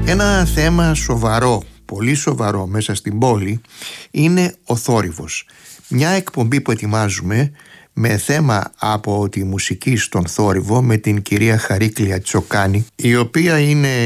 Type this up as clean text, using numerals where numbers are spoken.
Ένα θέμα σοβαρό, πολύ σοβαρό μέσα στην πόλη είναι ο θόρυβος. Μια εκπομπή που ετοιμάζουμε με θέμα από τη μουσική στον θόρυβο με την κυρία Χαρίκλια Τσοκάνη, η οποία είναι